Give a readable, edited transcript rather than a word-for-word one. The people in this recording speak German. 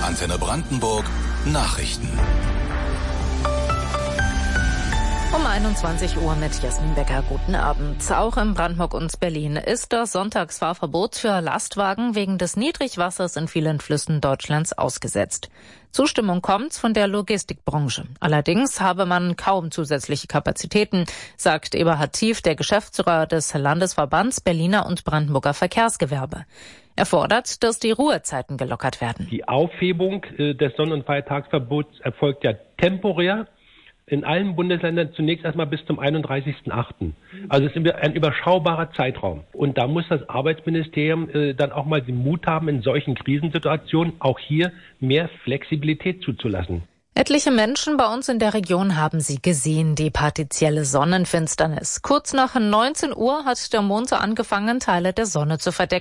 Antenne Brandenburg Nachrichten. Um 21 Uhr mit Jasmin Becker. Guten Abend. Auch in Brandenburg und Berlin ist das Sonntagsfahrverbot für Lastwagen wegen des Niedrigwassers in vielen Flüssen Deutschlands ausgesetzt. Zustimmung kommt von der Logistikbranche. Allerdings habe man kaum zusätzliche Kapazitäten, sagt Eberhard Tief, der Geschäftsführer des Landesverbands Berliner und Brandenburger Verkehrsgewerbe. Er fordert, dass die Ruhezeiten gelockert werden. Die Aufhebung des Sonn- und Feiertagsverbots erfolgt ja temporär in allen Bundesländern zunächst erstmal bis zum 31.08. Also es ist ein überschaubarer Zeitraum. Und da muss das Arbeitsministerium dann auch mal den Mut haben, in solchen Krisensituationen auch hier mehr Flexibilität zuzulassen. Etliche Menschen bei uns in der Region haben sie gesehen, die partielle Sonnenfinsternis. Kurz nach 19 Uhr hat der Mond angefangen, Teile der Sonne zu verdecken.